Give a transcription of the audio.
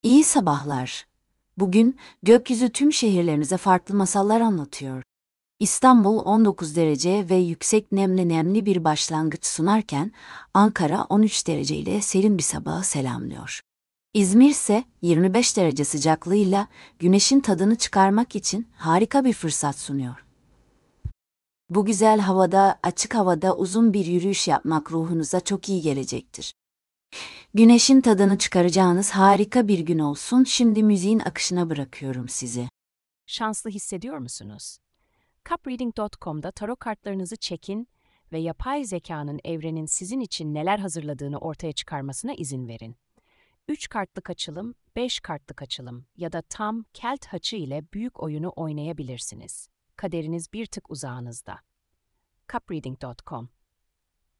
İyi sabahlar. Bugün gökyüzü tüm şehirlerinize farklı masallar anlatıyor. İstanbul 19 derece ve yüksek nemli bir başlangıç sunarken Ankara 13 derece ile serin bir sabahı selamlıyor. İzmir ise 25 derece sıcaklığıyla güneşin tadını çıkarmak için harika bir fırsat sunuyor. Bu güzel havada, açık havada uzun bir yürüyüş yapmak ruhunuza çok iyi gelecektir. Güneşin tadını çıkaracağınız harika bir gün olsun. Şimdi müziğin akışına bırakıyorum sizi. Şanslı hissediyor musunuz? Cupreading.com'da tarot kartlarınızı çekin ve yapay zekanın evrenin sizin için neler hazırladığını ortaya çıkarmasına izin verin. 3 kartlık açılım, 5 kartlık açılım ya da tam kelt haçı ile büyük oyunu oynayabilirsiniz. Kaderiniz bir tık uzağınızda. Cupreading.com